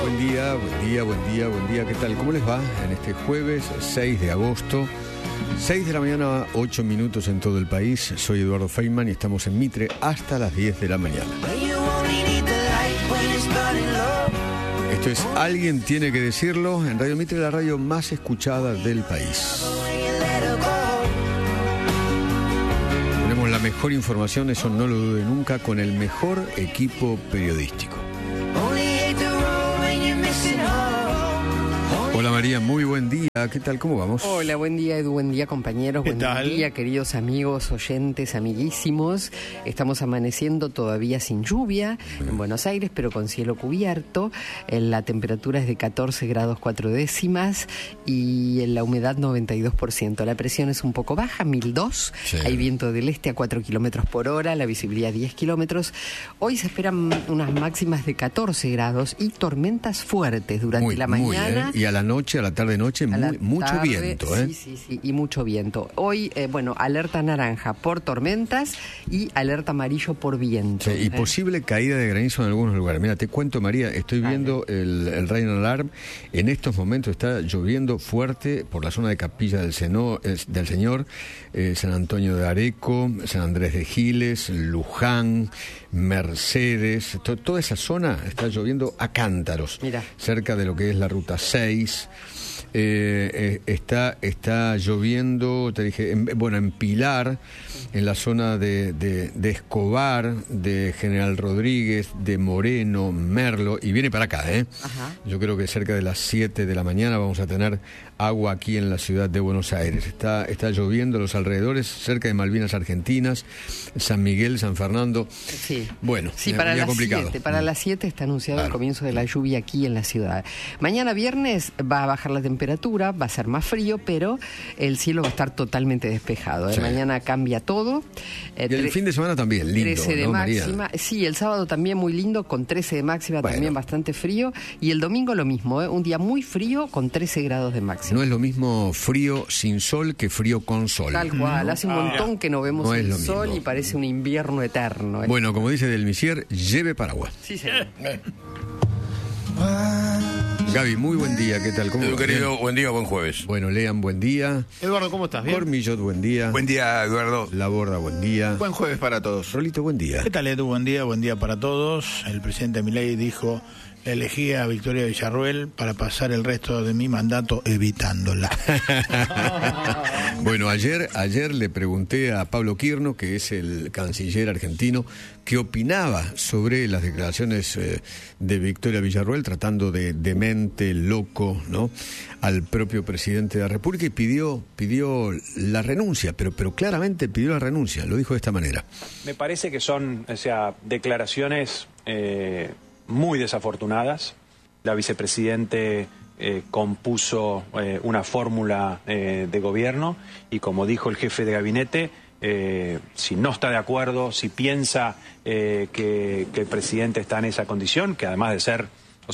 buen día, ¿qué tal? ¿Cómo les va? En este jueves 6 de agosto, 6 de la mañana, 8 minutos en todo el país. Soy Eduardo Feynman y estamos en Mitre hasta las 10 de la mañana. Esto es Alguien Tiene que Decirlo en Radio Mitre, la radio más escuchada del país. Tenemos la mejor información, eso no lo dude nunca, con el mejor equipo periodístico. Hola María, muy buen día. ¿Qué tal? ¿Cómo vamos? Hola, buen día Edu, buen día compañeros, buen día queridos amigos, oyentes, amiguísimos. Estamos amaneciendo todavía sin lluvia en Buenos Aires, pero con cielo cubierto. La temperatura es de 14 grados 4 décimas y la humedad 92%. La presión es un poco baja, 1002. Sí. Hay viento del este a 4 kilómetros por hora, la visibilidad 10 kilómetros. Hoy se esperan unas máximas de 14 grados y tormentas fuertes durante la mañana. Y a la noche, a la tarde-noche, mucho viento. Sí, y mucho viento. Hoy, alerta naranja por tormentas y alerta amarillo por viento. Sí, y posible caída de granizo en algunos lugares. Mira, te cuento, María, estoy viendo el Rain Alarm. En estos momentos está lloviendo fuerte por la zona de Capilla del Señor, San Antonio de Areco, San Andrés de Giles, Luján, Mercedes. Toda esa zona está lloviendo a cántaros. Mira. Cerca de lo que es la Ruta 6. Está lloviendo, te dije, en Pilar, en la zona de Escobar, de General Rodríguez, de Moreno, Merlo, y viene para acá, Ajá. Yo creo que cerca de las 7 de la mañana vamos a tener agua aquí en la ciudad de Buenos Aires. Está lloviendo en los alrededores, cerca de Malvinas Argentinas, San Miguel, San Fernando. Sí. Bueno, sí, para las complicado. 7, para las 7 está anunciado el comienzo de la lluvia aquí en la ciudad. Mañana viernes va a bajar la temperatura, va a ser más frío, pero el cielo va a estar totalmente despejado. Sí. Mañana cambia todo. Y el fin de semana también, lindo, 13 de ¿no, máxima. María? Sí, el sábado también muy lindo, con 13 de máxima, también bastante frío. Y el domingo lo mismo, un día muy frío con 13 grados de máxima. No es lo mismo frío sin sol que frío con sol. Tal cual, hace un montón que no vemos el sol mismo. Y parece un invierno eterno. Bueno, como dice Delmisier, lleve paraguas. Sí, señor. Gaby, muy buen día, ¿qué tal? ¿Cómo va? Querido, buen día, buen jueves. Bueno, Lean, buen día. Eduardo, ¿cómo estás? ¿Bien? Cormillot, buen día. Buen día, Eduardo. La Borda, buen día. Buen jueves para todos. Rolito, buen día. ¿Qué tal, Edu? Buen día para todos. El presidente Milei dijo: elegí a Victoria Villarruel para pasar el resto de mi mandato evitándola. Bueno, ayer le pregunté a Pablo Quirno, que es el canciller argentino, qué opinaba sobre las declaraciones de Victoria Villarruel, tratando de demente, loco, ¿no?, al propio presidente de la República, y pidió la renuncia, pero claramente pidió la renuncia, lo dijo de esta manera. Me parece que son, declaraciones muy desafortunadas. La vicepresidente compuso una fórmula de gobierno y, como dijo el jefe de gabinete, si no está de acuerdo, si piensa que el presidente está en esa condición, que además de ser,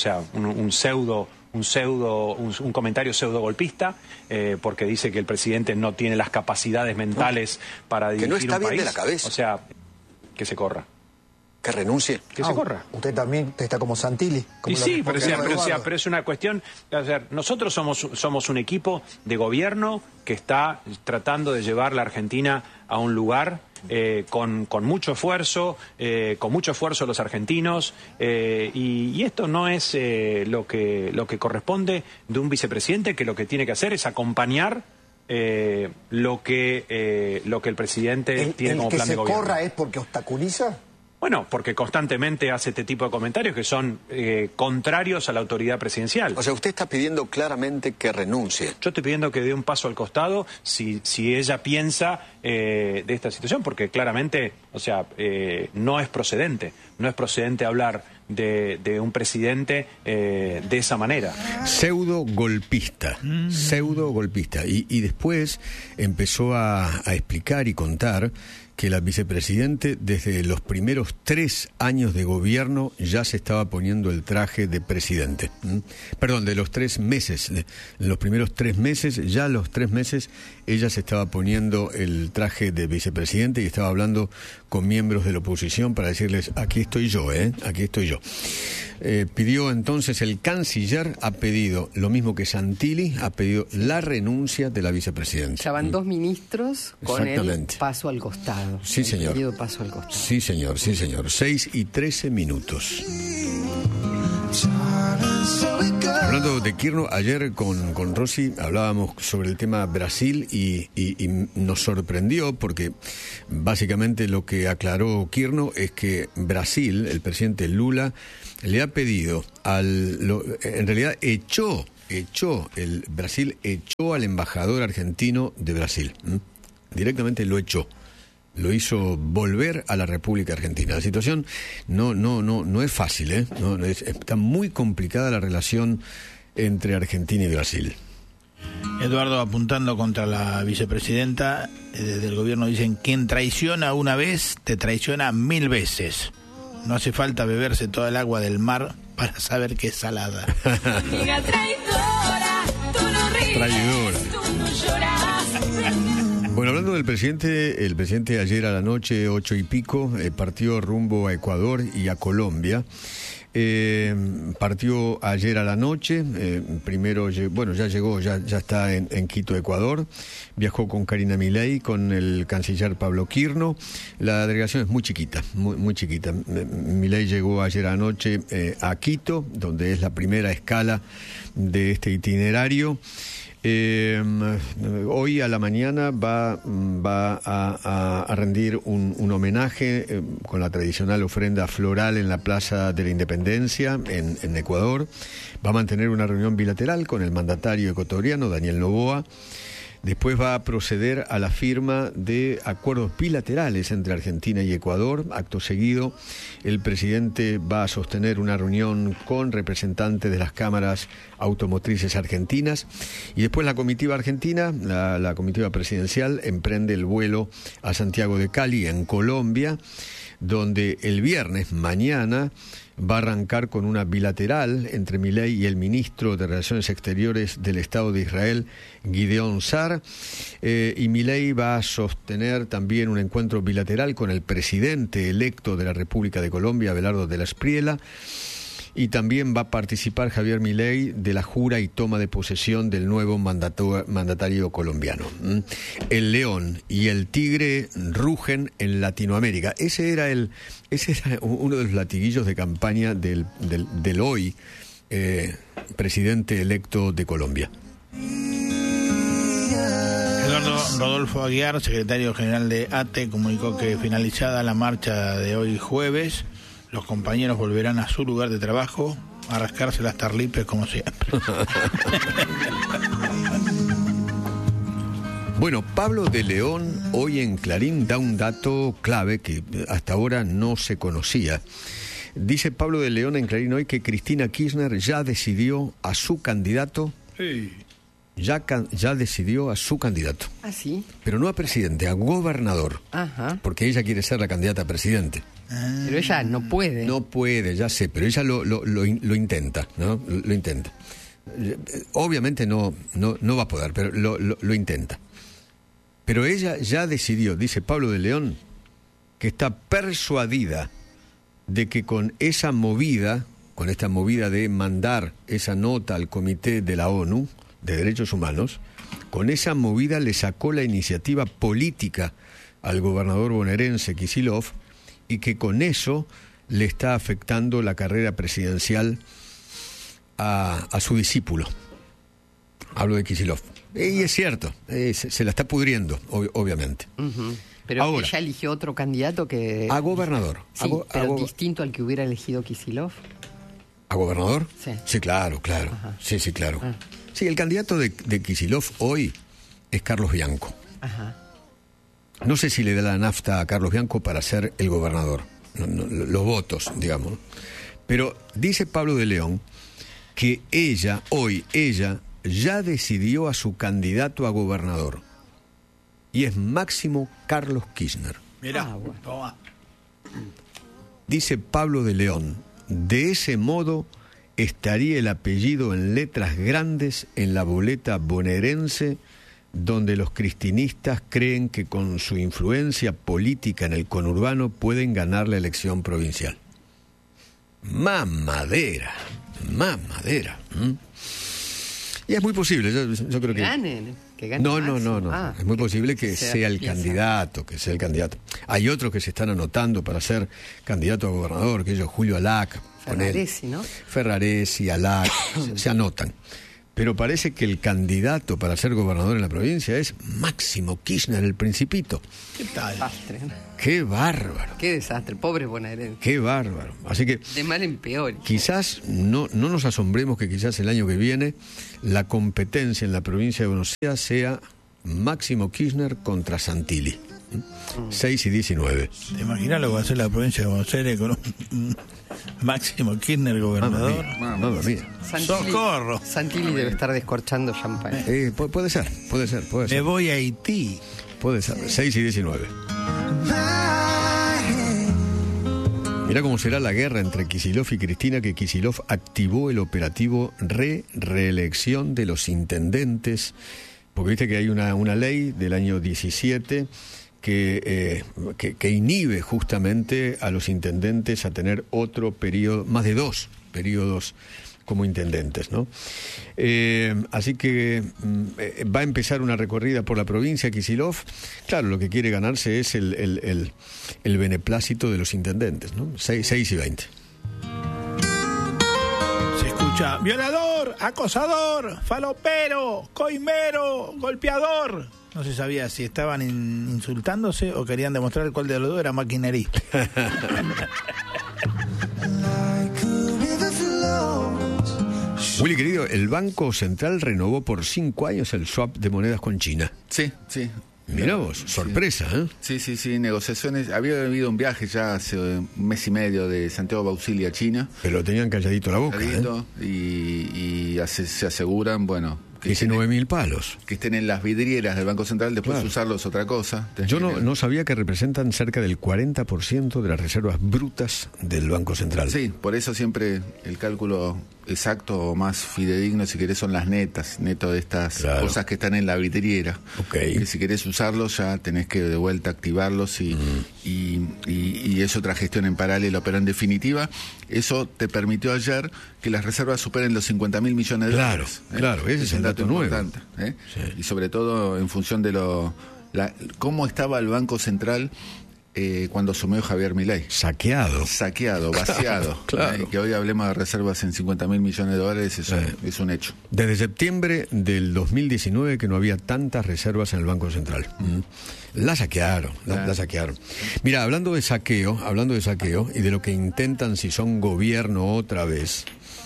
un comentario pseudo golpista, porque dice que el presidente no tiene las capacidades mentales para dirigir un país. Que no está bien de la cabeza. Que se corra. Que renuncie. Que se corra. Usted también está como Santilli. Como y sí, pero es una cuestión. Nosotros somos un equipo de gobierno que está tratando de llevar la Argentina a un lugar con mucho esfuerzo, los argentinos, y esto no es lo que corresponde de un vicepresidente, que lo que tiene que hacer es acompañar lo que el presidente tiene como plan de gobierno. ¿El que se corra es porque obstaculiza? Bueno, porque constantemente hace este tipo de comentarios que son contrarios a la autoridad presidencial. O sea, usted está pidiendo claramente que renuncie. Yo estoy pidiendo que dé un paso al costado si ella piensa de esta situación, porque claramente, no es procedente hablar de un presidente de esa manera. Pseudo golpista. Y después empezó a explicar y contar que la vicepresidente desde los primeros 3 años de gobierno ya se estaba poniendo el traje de presidente. Perdón, de los 3 meses, de los primeros 3 meses, ya a los 3 meses ella se estaba poniendo el traje de vicepresidente y estaba hablando con miembros de la oposición para decirles, aquí estoy yo, aquí estoy yo. Pidió entonces, el canciller ha pedido, lo mismo que Santilli, ha pedido la renuncia de la vicepresidenta. Ya van 2 ministros con el paso al costado. Sí, señor. El paso al costado. Sí, señor, sí, señor. 6:13. Hablando de Kirchner, ayer con Rossi hablábamos sobre el tema Brasil y nos sorprendió porque básicamente lo que aclaró Kirchner es que Brasil, el presidente Lula, le ha pedido en realidad Brasil echó al embajador argentino de Brasil. Directamente lo echó. Lo hizo volver a la República Argentina. La situación no es fácil, está muy complicada la relación entre Argentina y Brasil. Eduardo, apuntando contra la vicepresidenta, desde el gobierno dicen, quien traiciona una vez, te traiciona 1000 veces. No hace falta beberse toda el agua del mar para saber que es salada. Traidora. Bueno, hablando del presidente, el presidente ayer a la noche, 8:00, partió rumbo a Ecuador y a Colombia. Partió ayer a la noche, primero, ya llegó, ya está en Quito, Ecuador. Viajó con Karina Milei, con el canciller Pablo Kirchner. La delegación es muy chiquita, muy chiquita. Milei llegó ayer anoche a Quito, donde es la primera escala de este itinerario. Hoy a la mañana va a rendir un homenaje con la tradicional ofrenda floral en la Plaza de la Independencia en Ecuador. Va a mantener una reunión bilateral con el mandatario ecuatoriano Daniel Noboa. Después va a proceder a la firma de acuerdos bilaterales entre Argentina y Ecuador. Acto seguido, el presidente va a sostener una reunión con representantes de las cámaras automotrices argentinas. Y después la comitiva argentina, la comitiva presidencial, emprende el vuelo a Santiago de Cali, en Colombia, donde el viernes, mañana, va a arrancar con una bilateral entre Milei y el ministro de Relaciones Exteriores del Estado de Israel, Gideon Sar, y Milei va a sostener también un encuentro bilateral con el presidente electo de la República de Colombia, Abelardo de la Espriella, y también va a participar Javier Milei de la jura y toma de posesión del nuevo mandatario colombiano. El león y el tigre rugen en Latinoamérica. Ese era uno de los latiguillos de campaña del hoy presidente electo de Colombia. Eduardo Rodolfo Aguiar, secretario general de ATE, comunicó que finalizada la marcha de hoy jueves, los compañeros volverán a su lugar de trabajo a rascarse las tarlipes como siempre. Bueno, Pablo de León hoy en Clarín da un dato clave que hasta ahora no se conocía. Dice Pablo de León en Clarín hoy que Cristina Kirchner ya decidió a su candidato. Sí. Ya decidió a su candidato. ¿Ah, sí? Pero no a presidente, a gobernador. Ajá. Porque ella quiere ser la candidata a presidente. Pero ella no puede. No puede, ya sé, pero ella lo intenta, ¿no? Lo intenta. Obviamente no va a poder, pero lo intenta. Pero ella ya decidió, dice Pablo de León, que está persuadida de que con esta movida de mandar esa nota al Comité de la ONU de Derechos Humanos, con esa movida le sacó la iniciativa política al gobernador bonaerense Kicillof, y que con eso le está afectando la carrera presidencial a su discípulo. Hablo de Kicillof. Y es cierto, se la está pudriendo, obviamente. Uh-huh. Pero ahora, ella eligió otro candidato que... A gobernador. Sí, pero distinto al que hubiera elegido Kicillof. ¿A gobernador? Sí. Sí, claro. Ajá. Sí, claro. Ah. Sí, el candidato de Kicillof hoy es Carlos Bianco. Ajá. No sé si le da la nafta a Carlos Bianco para ser el gobernador, los votos, digamos. Pero dice Pablo de León que ella ya decidió a su candidato a gobernador. Y es Máximo Carlos Kirchner. Mirá, toma. Dice Pablo de León, de ese modo estaría el apellido en letras grandes en la boleta bonaerense, donde los cristinistas creen que con su influencia política en el conurbano pueden ganar la elección provincial. Más madera. Y es muy posible, yo creo que... Que ganen No. Es muy posible que sea el candidato, Hay otros que se están anotando para ser candidato a gobernador, que ellos Julio Alac, Ferraresi, ¿no? Ferraresi, Alac, se anotan. Pero parece que el candidato para ser gobernador en la provincia es Máximo Kirchner, el Principito. ¿Qué tal? Desastre. ¡Qué bárbaro! ¡Qué desastre! Pobre bonaerense. ¡Qué bárbaro! Así que... De mal en peor. Quizás no nos asombremos que quizás el año que viene la competencia en la provincia de Buenos Aires sea Máximo Kirchner contra Santilli. 6 y 19. ¿Te imaginas lo que va a hacer la provincia de Buenos Aires con un Máximo Kirchner gobernador? Mamma mía. ¡Socorro! Santilli debe estar descorchando champán. Puede ser. Me voy a Haití. Puede ser. 6 y 19. Mirá cómo será la guerra entre Kicillof y Cristina, que Kicillof activó el operativo reelección de los intendentes, porque viste que hay una ley del año 17 que inhibe justamente a los intendentes a tener otro periodo, más de 2 periodos como intendentes, ¿no? Así que va a empezar una recorrida por la provincia Kicillof. Claro, lo que quiere ganarse es el beneplácito de los intendentes, ¿no? 6 y 20. Se escucha violador, acosador, falopero, coimero, golpeador. No se sabía si estaban insultándose o querían demostrar cuál de los dos era maquinería. Willy, querido, el Banco Central renovó por 5 años el swap de monedas con China. Sí. Mirá vos, sorpresa, ¿eh? Sí, negociaciones. Había habido un viaje ya hace un mes y medio de Santiago Bausili a China. Pero tenían calladito la boca, y se aseguran, bueno... 19.000 palos. Que estén en las vidrieras del Banco Central, después usarlos es otra cosa. Yo no sabía que representan cerca del 40% de las reservas brutas del Banco Central. Sí, por eso siempre el cálculo exacto o más fidedigno, si querés, son las neto de estas cosas que están en la vidriera. Okay. Que si querés usarlos ya tenés que de vuelta activarlos y es otra gestión en paralelo. Pero en definitiva, eso te permitió ayer que las reservas superen los 50.000 millones de dólares. Claro, ese es el dato importante, nuevo. Sí. Y sobre todo en función de cómo estaba el Banco Central cuando asumió Javier Milei. Saqueado, vaciado. Claro. Y que hoy hablemos de reservas en 50.000 millones de dólares es un hecho. Desde septiembre del 2019 que no había tantas reservas en el Banco Central. La saquearon. Mira, hablando de saqueo y de lo que intentan si son gobierno otra vez,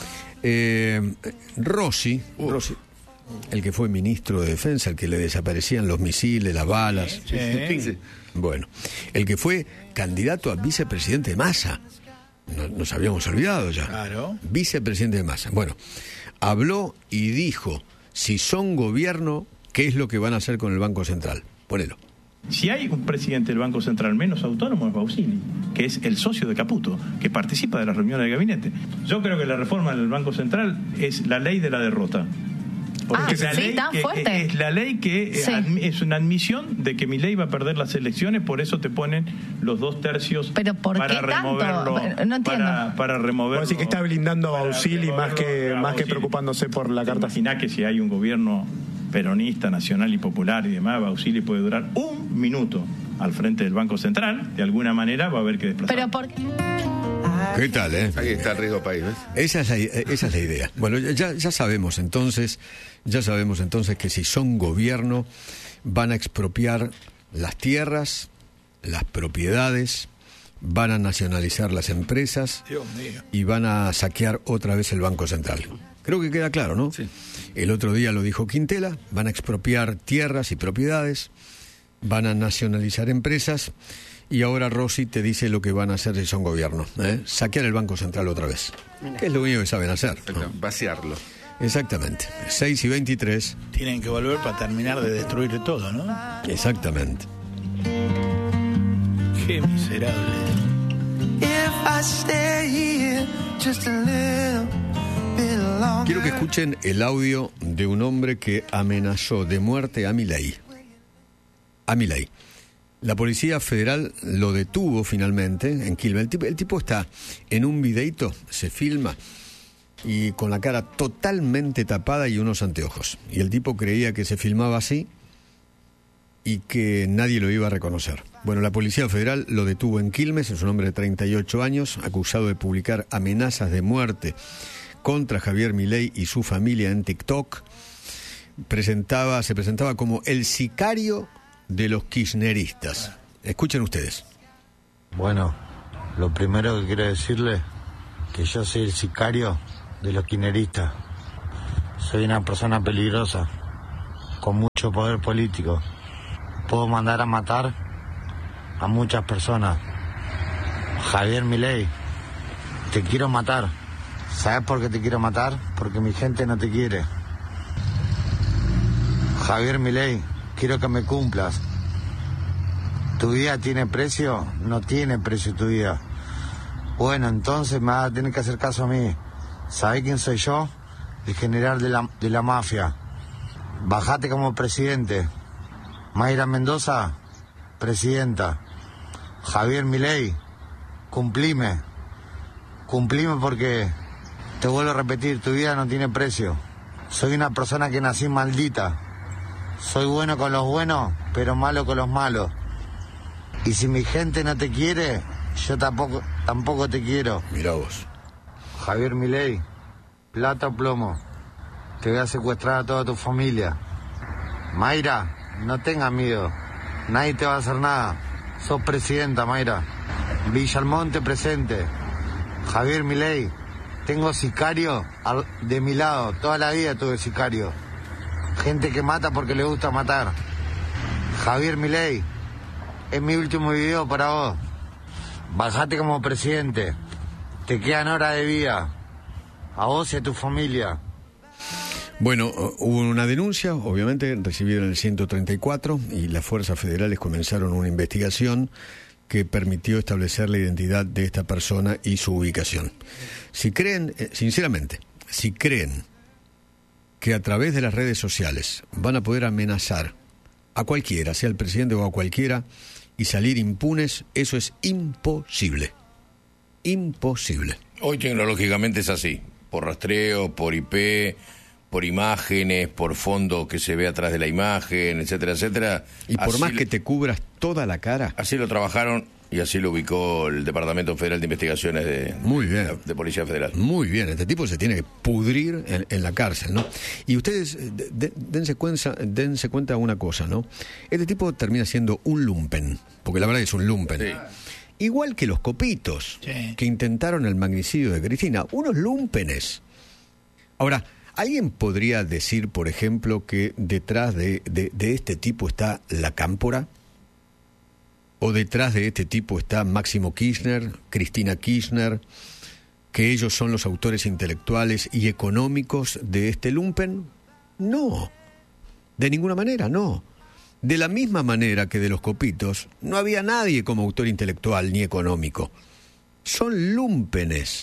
Rossi, el que fue ministro de Defensa, el que le desaparecían los misiles, las balas. Sí. Bueno, el que fue candidato a vicepresidente de Massa. Nos habíamos olvidado ya. Claro. Vicepresidente de Massa. Bueno, habló y dijo, si son gobierno, ¿qué es lo que van a hacer con el Banco Central? Ponelo. Si hay un presidente del Banco Central menos autónomo es Bausili, que es el socio de Caputo, que participa de las reuniones del gabinete. Yo creo que la reforma del Banco Central es la ley de la derrota. Porque es la ley tan fuerte. Es la ley que es una admisión de que Milei va a perder las elecciones, por eso te ponen los 2/3 ¿Pero por para qué removerlo. Tanto? No entiendo. Para removerlo. Así que está blindando a Bausili más que preocupándose por la carta. Imagina que si hay un gobierno peronista, nacional y popular y demás, Bausili puede durar 1 minuto al frente del Banco Central, de alguna manera va a haber que desplazar. ¿Pero por qué? ¿Qué tal, Ahí está el riesgo país, ¿ves? Esa es la idea. Bueno, ya sabemos entonces que si son gobierno van a expropiar las tierras, las propiedades, van a nacionalizar las empresas y van a saquear otra vez el Banco Central. Creo que queda claro, ¿no? Sí. El otro día lo dijo Quintela, van a expropiar tierras y propiedades, van a nacionalizar empresas. Y ahora Rossi te dice lo que van a hacer si son gobierno, saquear el Banco Central otra vez. Que es lo único que saben hacer, ¿no? Vaciarlo. Exactamente. 6 y 23. Tienen que volver para terminar de destruir todo, ¿no? Exactamente. Qué miserable. Quiero que escuchen el audio de un hombre que amenazó de muerte a Milei. La Policía Federal lo detuvo finalmente en Quilmes. El tipo está en un videíto, se filma, y con la cara totalmente tapada y unos anteojos. Y el tipo creía que se filmaba así y que nadie lo iba a reconocer. Bueno, la Policía Federal lo detuvo en Quilmes, es un hombre de 38 años, acusado de publicar amenazas de muerte contra Javier Milei y su familia en TikTok. Se presentaba como el sicario de los kirchneristas. Escuchen ustedes. Bueno, lo primero que quiero decirle que yo soy el sicario de los kirchneristas. Soy una persona peligrosa, con mucho poder político. Puedo mandar a matar a muchas personas. Javier Milei, te quiero matar. ¿Sabes por qué te quiero matar? Porque mi gente no te quiere. Javier Milei, quiero que me cumplas. ¿Tu vida tiene precio? No tiene precio tu vida. Bueno, entonces me vas a tener que hacer caso a mí. ¿Sabés quién soy yo? El general de la mafia. Bajate como presidente. Mayra Mendoza, presidenta. Javier Milei, cumplime. Cumplime porque, te vuelvo a repetir, tu vida no tiene precio. Soy una persona que nací maldita. Soy bueno con los buenos, pero malo con los malos. Y si mi gente no te quiere, yo tampoco te quiero. Mirá vos. Javier Milei, plata o plomo. Te voy a secuestrar a toda tu familia. Mayra, no tengas miedo. Nadie te va a hacer nada. Sos presidenta, Mayra. Villalmonte presente. Javier Milei, tengo sicario de mi lado. Toda la vida tuve sicario. Gente que mata porque le gusta matar. Javier Milei, es mi último video para vos. Bajate como presidente. Te quedan horas de vida. A vos y a tu familia. Bueno, hubo una denuncia, obviamente, recibida en el 134, y las fuerzas federales comenzaron una investigación que permitió establecer la identidad de esta persona y su ubicación. Si creen, sinceramente, si creen que a través de las redes sociales van a poder amenazar a cualquiera, sea el presidente o a cualquiera, y salir impunes, eso es imposible. Imposible. Hoy tecnológicamente es así, por rastreo, por IP, por imágenes, por fondo que se ve atrás de la imagen, etcétera, etcétera. Y por más que te cubras toda la cara. Así lo trabajaron y así lo ubicó el Departamento Federal de Investigaciones de Policía Federal. Muy bien, este tipo se tiene que pudrir en la cárcel, ¿no? Y ustedes dense cuenta de una cosa, ¿no? Este tipo termina siendo un lumpen, porque la verdad es un lumpen. Sí. Igual que los copitos, sí, que intentaron el magnicidio de Cristina, unos lumpenes. Ahora, ¿alguien podría decir, por ejemplo, que detrás de este tipo está la Cámpora? ¿O detrás de este tipo está Máximo Kirchner, Cristina Kirchner, que ellos son los autores intelectuales y económicos de este lumpen? No, de ninguna manera, no. De la misma manera que de los copitos, no había nadie como autor intelectual ni económico. Son lumpenes.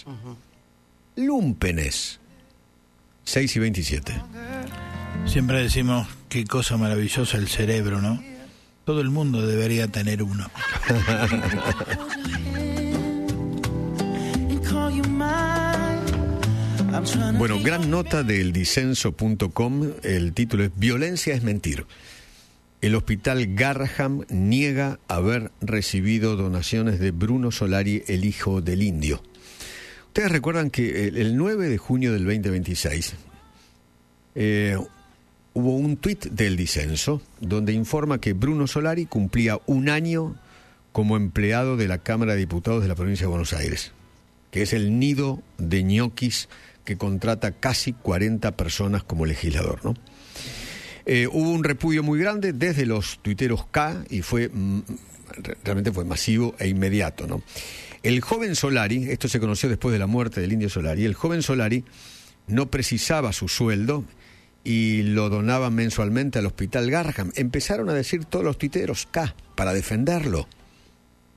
Lumpenes. 6:27. Siempre decimos qué cosa maravillosa el cerebro, ¿no? Todo el mundo debería tener uno. Bueno, gran nota del Disenso.com. El título es Violencia es mentir. El hospital Garraham niega haber recibido donaciones de Bruno Solari, el hijo del indio. Ustedes recuerdan que el 9 de junio del 2026 hubo un tuit del Disenso donde informa que Bruno Solari cumplía un año como empleado de la Cámara de Diputados de la provincia de Buenos Aires, que es el nido de ñoquis que contrata casi 40 personas como legislador, ¿no? Hubo un repudio muy grande desde los tuiteros K y realmente fue masivo e inmediato, ¿no? El joven Solari, esto se conoció después de la muerte del indio Solari, el joven Solari no precisaba su sueldo y lo donaba mensualmente al hospital Garraham. Empezaron a decir todos los tuiteros K para defenderlo.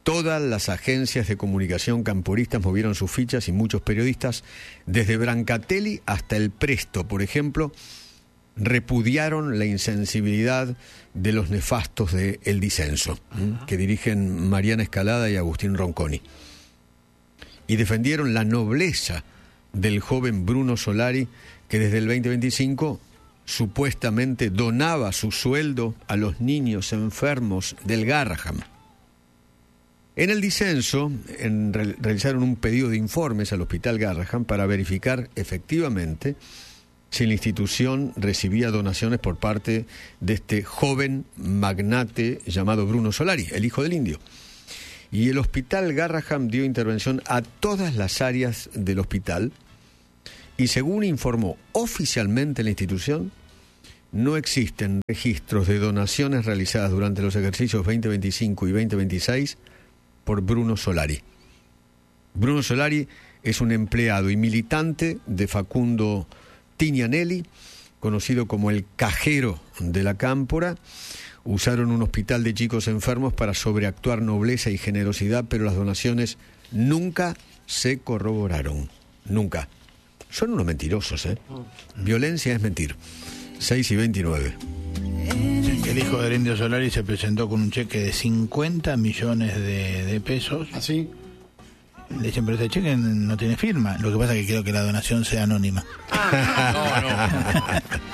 Todas las agencias de comunicación camporistas movieron sus fichas y muchos periodistas, desde Brancatelli hasta El Presto, por ejemplo, repudiaron la insensibilidad de los nefastos de El Disenso, que dirigen Mariana Escalada y Agustín Ronconi. Y defendieron la nobleza del joven Bruno Solari, que desde el 2025 supuestamente donaba su sueldo a los niños enfermos del Garraham. En El Disenso realizaron un pedido de informes al Hospital Garraham para verificar efectivamente si la institución recibía donaciones por parte de este joven magnate llamado Bruno Solari, el hijo del indio. Y el Hospital Garraham dio intervención a todas las áreas del hospital y, según informó oficialmente la institución, no existen registros de donaciones realizadas durante los ejercicios 2025 y 2026 por Bruno Solari. Bruno Solari es un empleado y militante de Facundo Tignanelli, conocido como el cajero de la Cámpora. Usaron un hospital de chicos enfermos para sobreactuar nobleza y generosidad, pero las donaciones nunca se corroboraron. Nunca. Son unos mentirosos, ¿eh? Violencia es mentir. 6:29. El hijo del indio Solari se presentó con un cheque de 50 millones de pesos. ¿Así? Le dicen, pero este cheque no tiene firma. Lo que pasa es que quiero que la donación sea anónima. No.